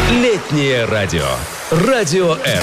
Летнее радио. Радио М.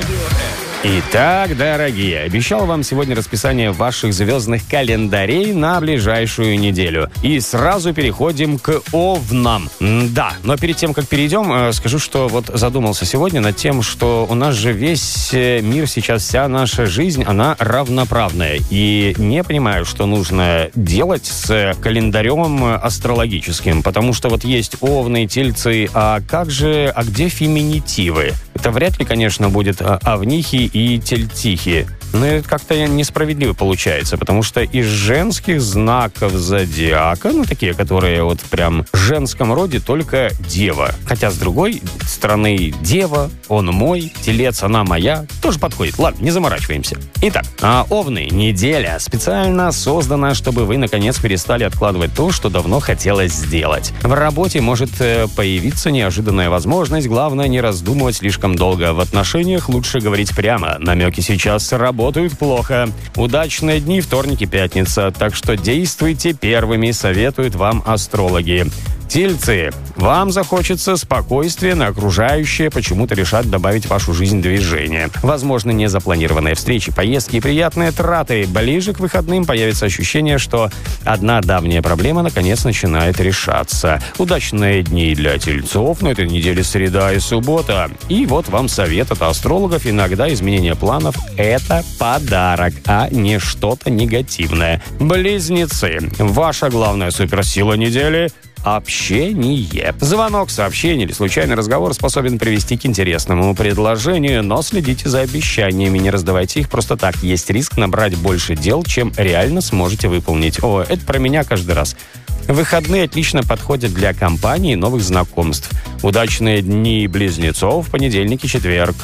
Итак, дорогие, обещал вам сегодня расписание ваших звездных календарей на ближайшую неделю. И сразу переходим к Овнам. Да, но перед тем, как перейдем, скажу, что вот задумался сегодня над тем, что у нас же весь мир сейчас, вся наша жизнь, она равноправная. И не понимаю, что нужно делать с календарем астрологическим, потому что вот есть Овны, Тельцы, а где феминитивы? Это вряд ли, конечно, будет Овнихи и Тельтихи. Но это как-то несправедливо получается, потому что из женских знаков зодиака, такие, которые вот прям в женском роде, только Дева. Хотя с другой стороны Дева, он мой, Телец, она моя, тоже подходит. Ладно, не заморачиваемся. Итак, Овны, неделя специально создана, чтобы вы, наконец, перестали откладывать то, что давно хотелось сделать. В работе может появиться неожиданная возможность, главное не раздумывать слишком долго. В отношениях лучше говорить прямо. Намеки сейчас работают плохо. Удачные дни вторник и пятница, так что действуйте первыми, советуют вам астрологи. Тельцы, вам захочется спокойствия, но окружающие почему-то решат добавить в вашу жизнь движение. Возможно, незапланированные встречи, поездки и приятные траты. Ближе к выходным появится ощущение, что одна давняя проблема наконец начинает решаться. Удачные дни для тельцов, но это неделя среда и суббота. И вот вам совет от астрологов. Иногда изменение планов – это подарок, а не что-то негативное. Близнецы, ваша главная суперсила недели – общение. Звонок, сообщение или случайный разговор способен привести к интересному предложению, но следите за обещаниями, не раздавайте их просто так. Есть риск набрать больше дел, чем реально сможете выполнить. Это про меня каждый раз. Выходные отлично подходят для компаний и новых знакомств. Удачные дни близнецов, понедельник и четверг.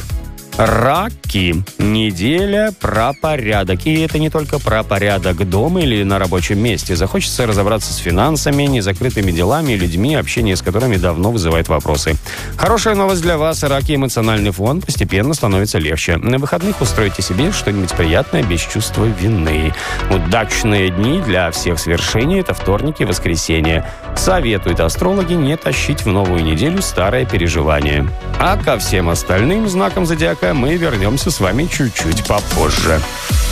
Раки. Неделя про порядок. И это не только про порядок дома или на рабочем месте. Захочется разобраться с финансами, незакрытыми делами и людьми, общение с которыми давно вызывает вопросы. Хорошая новость для вас. Раки, эмоциональный фон постепенно становится легче. На выходных устройте себе что-нибудь приятное без чувства вины. Удачные дни для всех свершений – это вторник и воскресенье. Советуют астрологи не тащить в новую неделю старое переживание. А ко всем остальным знакам зодиака мы вернемся с вами чуть-чуть попозже.